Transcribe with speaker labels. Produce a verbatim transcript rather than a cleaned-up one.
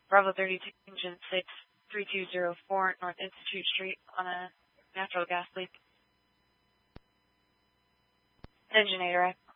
Speaker 1: Bravo thirty-two, engine six, three two zero four, North Institute Street on a natural gas leak. Engine eight, right.